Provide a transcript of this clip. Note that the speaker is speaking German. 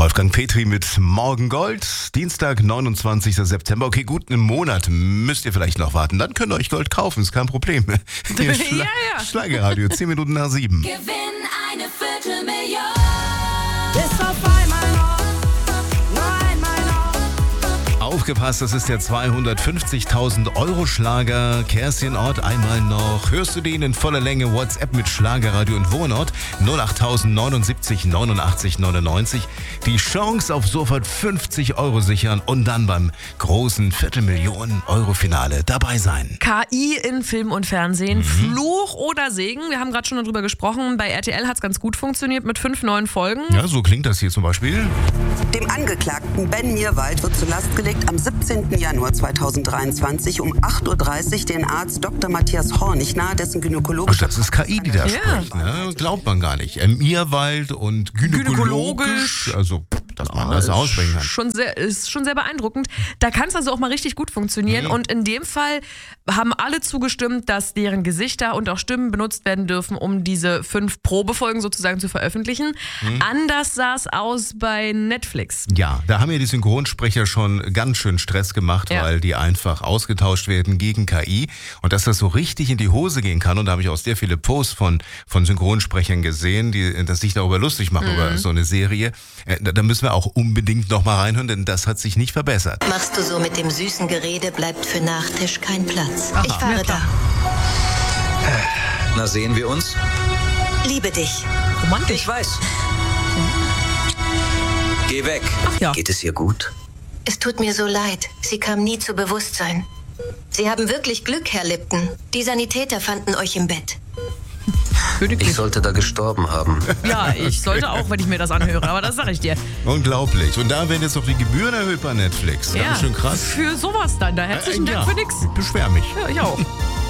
Wolfgang Petri mit Morgengold. Dienstag, 29. September. Okay, gut, einen Monat müsst ihr vielleicht noch warten. Dann könnt ihr euch Gold kaufen, ist kein Problem. Hier ist Schlagerradio, 10 Minuten nach 7. Gewinn eine Viertelmillion. Ist auf einmal noch, nur einmal noch. Aufgepasst, das ist der 250.000 Euro Schlager. Kerstin Ort, einmal noch. Hörst du den in voller Länge? WhatsApp mit Schlagerradio und Wohnort 08079 89 99. Die Chance auf sofort 50 Euro sichern und dann beim großen Viertelmillionen-Euro-Finale dabei sein. KI in Film und Fernsehen, Fluch oder Segen? Wir haben gerade schon darüber gesprochen. Bei RTL hat es ganz gut funktioniert mit 5 neuen Folgen. Ja, so klingt das hier zum Beispiel. Dem Angeklagten Ben Mirwald wird zur Last gelegt, am 17. Januar 2023 um 8.30 Uhr den Arzt Dr. Matthias Hornig nahe dessen Und gynäkologischer das ist KI, die da spricht. Ne? Glaubt man gar nicht. Mirwald und gynäkologisch. Also, dass man das aussprechen kann. Ist schon sehr beeindruckend. Da kann es also auch mal richtig gut funktionieren. Und in dem Fall haben alle zugestimmt, dass deren Gesichter und auch Stimmen benutzt werden dürfen, um diese 5 Probefolgen sozusagen zu veröffentlichen. Anders sah es aus bei Netflix. Ja, da haben ja die Synchronsprecher schon ganz schön Stress gemacht, weil die einfach ausgetauscht werden gegen KI. Und dass das so richtig in die Hose gehen kann, und da habe ich auch sehr viele Posts von Synchronsprechern gesehen, die dass sich darüber lustig machen, über so eine Serie. Da müssen wir auch unbedingt nochmal reinhören, denn das hat sich nicht verbessert. Machst du so mit dem süßen Gerede, bleibt für Nachtisch kein Platz. Aha. Ich fahre da. Na, sehen wir uns? Liebe dich. Romantisch. Ich weiß. Geh weg. Ach ja. Geht es ihr gut? Es tut mir so leid. Sie kam nie zu Bewusstsein. Sie haben wirklich Glück, Herr Lipton. Die Sanitäter fanden euch im Bett. Ich sollte da gestorben haben. Ja, ich sollte auch, wenn ich mir das anhöre, aber das sage ich dir. Unglaublich. Und da werden jetzt noch die Gebühren erhöht bei Netflix. Ja, Ganz schön krass. für sowas dann. Da herzlichen Dank für nix. Ich beschwer mich. Ja, ich auch.